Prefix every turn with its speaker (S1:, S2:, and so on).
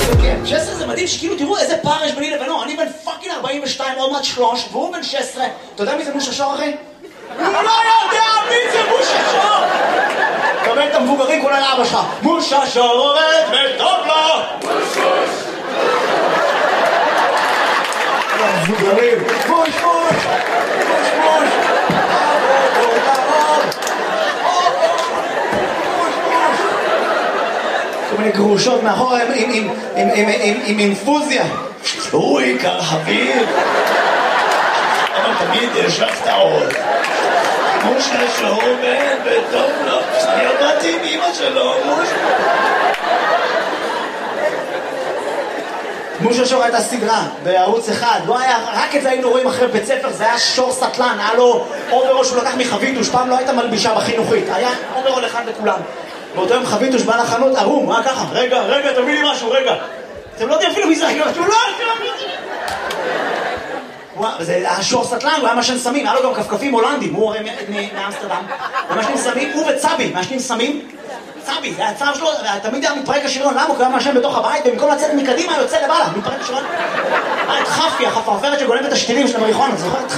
S1: כן, 16 זה מדהים שכאילו תראו איזה פער יש ביני לבינו. אני בן פאקינג 42, עוד מעט 3, והוא בן 16. אתה יודע מי זה מושה שור, אחי? הוא לא יודע מי זה מושה שור! קבל את המבוגרים כולל לאבא שלך. מושה שור עובד וטוב לו! המבוגרים, מוש מוש! מוש מוש! כל מיני גרושות מאחורה עם אינפוזיה. הוא עיקר חביב. אבל תמיד יש לך טעות. מושה שור בן וטוב לו. אני עבדתי עם אמא שלו, מושה שור הייתה סדרה בערוץ אחד, לא היה, רק את זה היינו רואים אחרי בית ספר, זה היה שור סטלן, היה לו אוברול שהוא לקח מחביתוש, פעם לא הייתה מלבישה בחינוכית, היה אוברול אחד לכולם. באותו יום חביתוש בא לחנות ערום, מה ככה? רגע, תביא לי משהו, רגע. אתם לא יודעים אפילו מי זה, הוא לא זה היה שור סטלן, הוא היה משן סמים, היה לו גם כפכפים הולנדים, הוא הרי מאמסטרדם, ומשנים סמים, הוא וצבי, משנים סמים, צבי, זה הצער שלו, תמיד היה מתפרק השריון, למה? הוא היה משן בתוך הבית, במקום לצאת מקדימה, יוצא לבעלה, מתפרק השריון. היה את חפי, החפרפרת שגונבת את השתילים של המריחון, זוכר?